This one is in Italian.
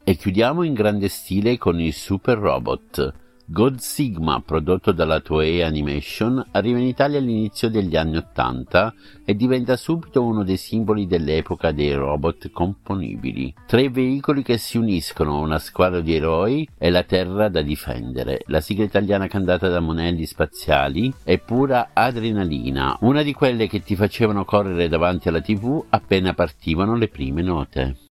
E chiudiamo in grande stile con il Super Robot. God Sigma, prodotto dalla Toei Animation, arriva in Italia all'inizio degli anni '80 e diventa subito uno dei simboli dell'epoca dei robot componibili. 3 veicoli che si uniscono, una squadra di eroi e la Terra da difendere. La sigla italiana cantata da Monelli Spaziali è pura adrenalina, una di quelle che ti facevano correre davanti alla TV appena partivano le prime note.